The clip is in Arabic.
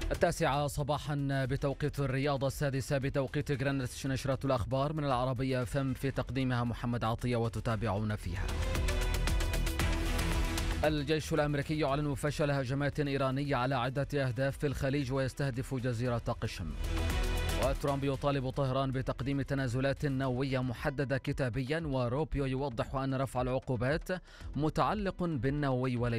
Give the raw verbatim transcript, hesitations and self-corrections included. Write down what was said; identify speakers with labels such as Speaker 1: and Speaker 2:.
Speaker 1: التاسعة صباحا بتوقيت الرياض، السادسة بتوقيت غرينتش. نشرة الأخبار من العربية فم، في تقديمها محمد عطية وتتابعون فيها. الجيش الأمريكي يعلن فشل هجمات إيرانية على عدة أهداف في الخليج ويستهدف جزيرة قشم. وترامب يطالب طهران بتقديم تنازلات نووية محددة كتابيا، وروبيو يوضح أن رفع العقوبات متعلق بالنووي وليس